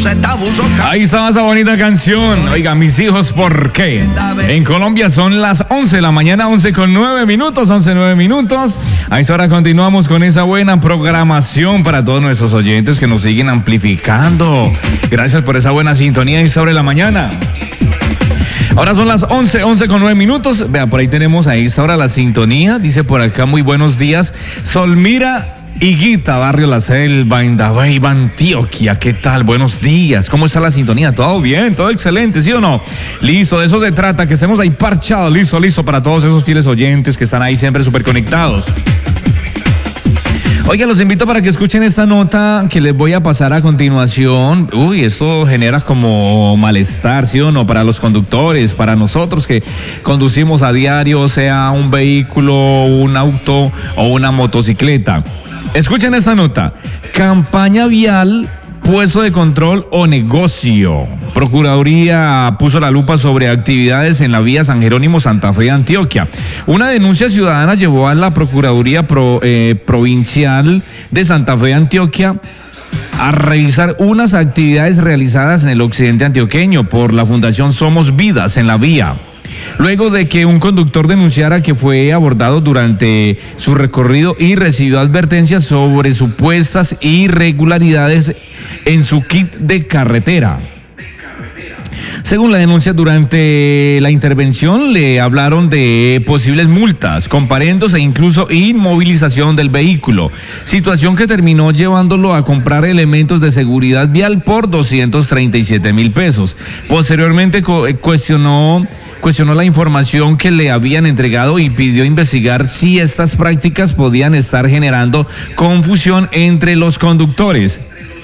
Ahí estaba esa bonita canción. Oiga, mis hijos, ¿por qué? En Colombia son las 11 de la mañana, 11:09 minutos, 11:09 minutos. A esa hora continuamos con esa buena programación para todos nuestros oyentes que nos siguen amplificando. Gracias por esa buena sintonía a esa hora de la mañana. Ahora son las 11:09 minutos. Vea, por ahí tenemos a esta hora la sintonía. Dice por acá, muy buenos días. Solmira Higuita, Barrio La Selva, Indabeiba, Antioquia. ¿Qué tal? Buenos días. ¿Cómo está la sintonía? ¿Todo bien? ¿Todo excelente? ¿Sí o no? Listo, de eso se trata, que estemos ahí parchados. Listo para todos esos fieles oyentes que están ahí siempre súper conectados. Oiga, los invito para que escuchen esta nota que les voy a pasar a continuación. Uy, esto genera como malestar, ¿sí o no? Para los conductores, para nosotros que conducimos a diario, sea un vehículo, un auto o una motocicleta. Escuchen esta nota. Campaña vial, puesto de control o negocio. Procuraduría puso la lupa sobre actividades en la vía San Jerónimo Santa Fe de Antioquia. Una denuncia ciudadana llevó a la Procuraduría Provincial de Santa Fe de Antioquia a revisar unas actividades realizadas en el occidente antioqueño por la Fundación Somos Vidas en la vía. Luego de que un conductor denunciara que fue abordado durante su recorrido y recibió advertencias sobre supuestas irregularidades en su kit de carretera. Según la denuncia, durante la intervención le hablaron de posibles multas, comparendos e incluso inmovilización del vehículo, situación que terminó llevándolo a comprar elementos de seguridad vial por 237,000 pesos. Posteriormente cuestionó la información que le habían entregado y pidió investigar si estas prácticas podían estar generando confusión entre los conductores.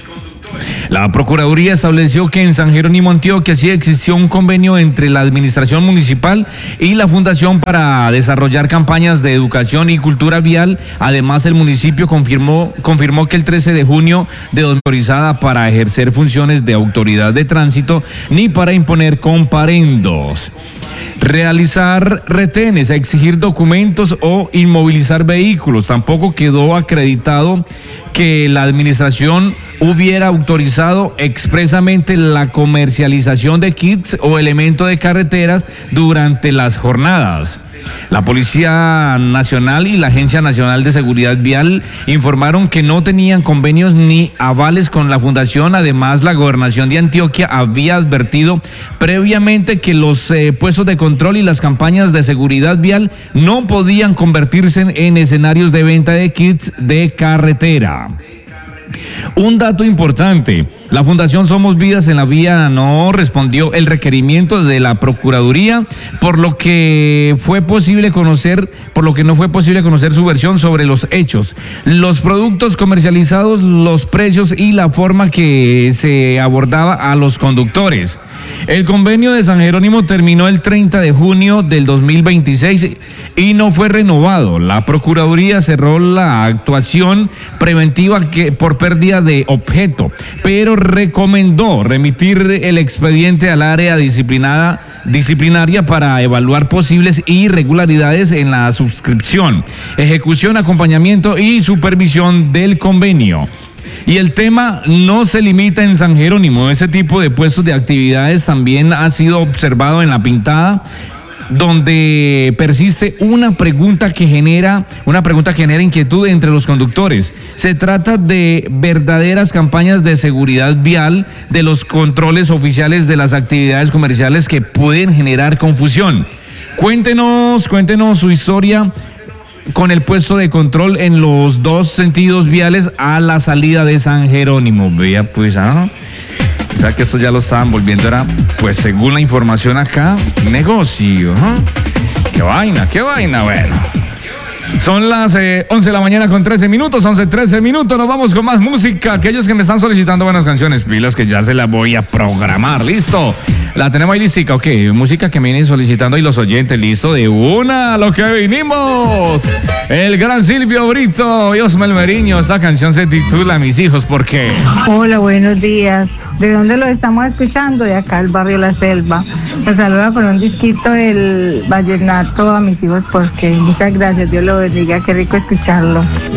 La Procuraduría estableció que en San Jerónimo, Antioquia, sí existió un convenio entre la administración municipal y la Fundación para desarrollar campañas de educación y cultura vial. Además, el municipio confirmó que el 13 de junio de 2020 autorizada para ejercer funciones de autoridad de tránsito ni para imponer comparendos, realizar retenes, exigir documentos o inmovilizar vehículos. Tampoco quedó acreditado que la administración hubiera autorizado expresamente la comercialización de kits o elementos de carreteras durante las jornadas. La Policía Nacional y la Agencia Nacional de Seguridad Vial informaron que no tenían convenios ni avales con la Fundación. Además, la Gobernación de Antioquia había advertido previamente que los puestos de control y las campañas de seguridad vial no podían convertirse en escenarios de venta de kits de carretera. Un dato importante, la Fundación Somos Vidas en la vía no respondió el requerimiento de la Procuraduría, por lo que no fue posible conocer su versión sobre los hechos, los productos comercializados, los precios y la forma que se abordaba a los conductores. El convenio de San Jerónimo terminó el 30 de junio del 2026 y no fue renovado. La Procuraduría cerró la actuación preventiva por pérdida de objeto, pero recomendó remitir el expediente al área disciplinaria para evaluar posibles irregularidades en la suscripción, ejecución, acompañamiento y supervisión del convenio. Y el tema no se limita en San Jerónimo. Ese tipo de puestos de actividades también ha sido observado en La Pintada, donde persiste una pregunta que genera inquietud entre los conductores. Se trata de verdaderas campañas de seguridad vial, de los controles oficiales de las actividades comerciales que pueden generar confusión. Cuéntenos su historia con el puesto de control en los dos sentidos viales a la salida de San Jerónimo. Vea, pues, o sea que esto ya lo estaban volviendo, era, pues según la información acá, negocio. Qué vaina, bueno. Son las 11 de la mañana con 13 minutos, 11:13 minutos, nos vamos con más música. Aquellos que me están solicitando buenas canciones, pilas que ya se las voy a programar, ¿listo? La tenemos ahí listica, ok, música que me vienen solicitando ahí los oyentes, listo, de una, lo que vinimos. El gran Silvio Brito y Osmel Meriño, esta canción se titula Mis hijos, ¿por qué? Hola, buenos días. ¿De dónde lo estamos escuchando? De acá, el barrio La Selva. Los saluda con un disquito del vallenato a mis hijos, porque muchas gracias, Dios lo bendiga, qué rico escucharlo.